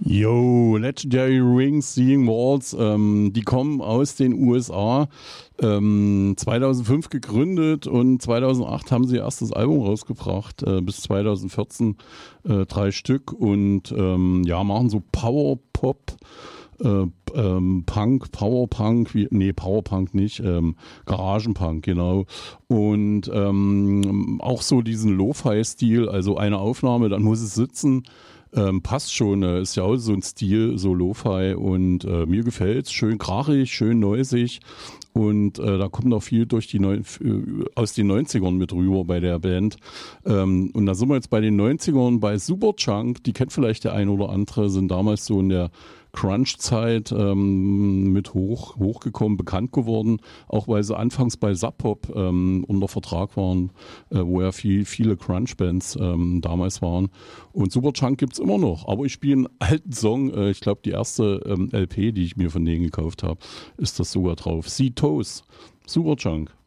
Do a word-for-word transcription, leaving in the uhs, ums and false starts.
Yo, Legendary Rings, Seeing Walls, ähm, die kommen aus den U S A, ähm, zweitausendfünf gegründet und zweitausendacht haben sie ihr erstes Album rausgebracht, äh, bis zweitausendvierzehn äh, drei Stück und ähm, ja, machen so Power-Pop, äh, ähm, Punk, Power-Punk, wie, nee, Power-Punk nicht, ähm, Garagenpunk, genau. Und ähm, auch so diesen Lo-Fi-Stil, also eine Aufnahme, dann muss es sitzen. Ähm, passt schon, äh, ist ja auch so ein Stil, so Lo-Fi und äh, mir gefällt's, schön krachig, schön noisig und äh, da kommt auch viel durch die Neu- aus den neunzigern mit rüber bei der Band ähm, und da sind wir jetzt bei den neunzigern bei Superchunk, die kennt vielleicht der ein oder andere, sind damals so in der Crunch-Zeit ähm, mit hoch, hochgekommen, bekannt geworden, auch weil sie anfangs bei Sub Pop ähm, unter Vertrag waren, äh, wo ja viel, viele Crunch-Bands ähm, damals waren. Und Superchunk gibt's immer noch, aber ich spiele einen alten Song, äh, ich glaube die erste ähm, L P, die ich mir von denen gekauft habe, ist das sogar drauf. See Toes, Superchunk.